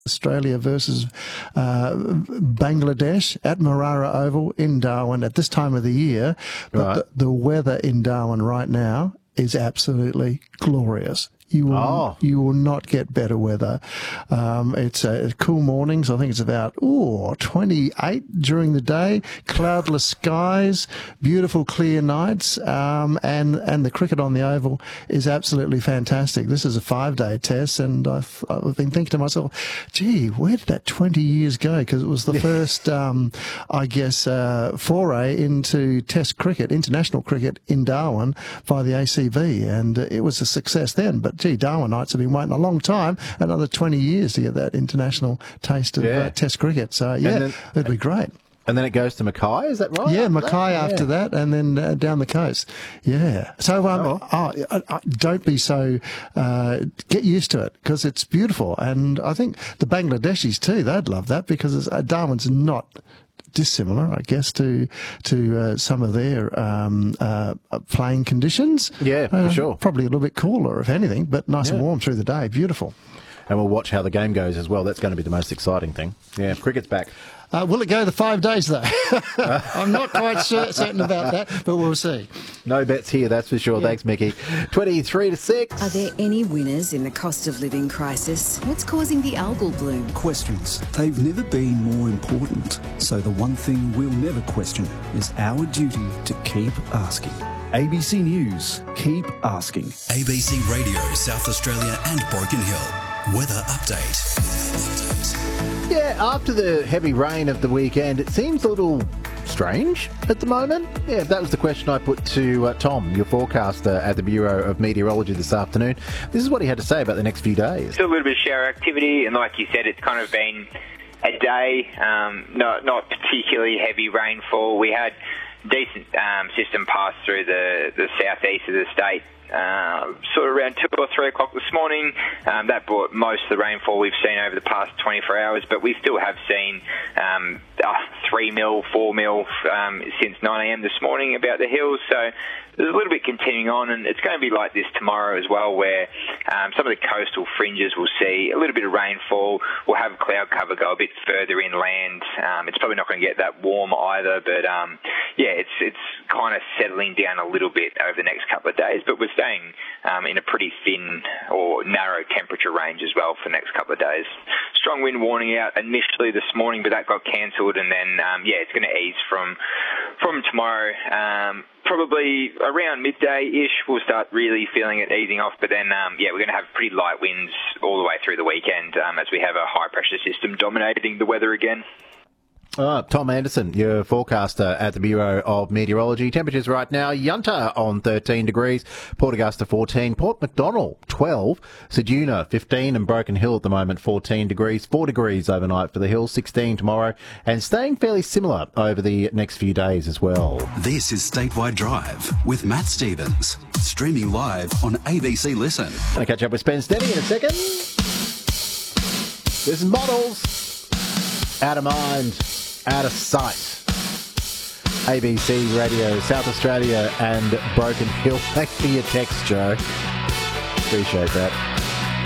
Australia versus Bangladesh at Marara Oval in Darwin at this time of the year. But the weather in Darwin right now is absolutely glorious. You will not get better weather. It's cool mornings. I think it's about 28 during the day. Cloudless skies, beautiful clear nights, and the cricket on the Oval is absolutely fantastic. This is a 5-day test, and I've been thinking to myself, gee, where did that 20 years go? Because it was the first, foray into Test cricket, international cricket in Darwin by the ACB, and it was a success then. But gee, Darwinites have been waiting a long time, another 20 years to get that international taste of Test cricket. So, it'd be great. And then it goes to Mackay, is that right? Yeah, Mackay after that, and then down the coast. Yeah. So don't be so, get used to it, because it's beautiful. And I think the Bangladeshis too, they'd love that, because Darwin's not dissimilar, I guess, to some of their playing conditions. Yeah, for sure. Probably a little bit cooler, if anything, but nice and warm through the day. Beautiful. And we'll watch how the game goes as well. That's going to be the most exciting thing. Yeah, cricket's back. Will it go the 5 days, though? I'm not quite certain about that, but we'll see. No bets here, that's for sure. Yeah. Thanks, Mickey. 23-6. Are there any winners in the cost of living crisis? What's causing the algal bloom? Questions. They've never been more important. So the one thing we'll never question is our duty to keep asking. ABC News. Keep asking. ABC Radio, South Australia and Broken Hill. Weather update. Yeah, after the heavy rain of the weekend, it seems a little strange at the moment. Yeah, that was the question I put to Tom, your forecaster at the Bureau of Meteorology this afternoon. This is what he had to say about the next few days. Still a little bit of shower activity, and like you said, it's kind of been a day, not particularly heavy rainfall. We had decent system pass through the southeast of the state. Sort of around 2 or 3 o'clock this morning. That brought most of the rainfall we've seen over the past 24 hours, but we still have seen 3 mil, 4 mil since 9 a.m. this morning about the hills. So there's a little bit continuing on, and it's going to be like this tomorrow as well, where some of the coastal fringes will see a little bit of rainfall. We'll have cloud cover go a bit further inland. It's probably not going to get that warm either, but it's kind of settling down a little bit over the next couple of days. But we're staying in a pretty thin or narrow temperature range as well for the next couple of days. Strong wind warning out initially this morning, but that got cancelled, and then it's going to ease from tomorrow. Probably around midday-ish, we'll start really feeling it easing off. But then, we're going to have pretty light winds all the way through the weekend as we have a high-pressure system dominating the weather again. Tom Anderson, your forecaster at the Bureau of Meteorology. Temperatures right now, Yunta on 13 degrees, Port Augusta 14, Port Macdonald 12, Ceduna 15, and Broken Hill at the moment 14 degrees, 4 degrees overnight for the Hills, 16 tomorrow, and staying fairly similar over the next few days as well. This is Statewide Drive with Matt Stevens, streaming live on ABC Listen. Going to catch up with Spen Steady in a second. This is Models. Out of mind, out of sight. ABC Radio, South Australia and Broken Hill. Thanks for your text, Joe. Appreciate that.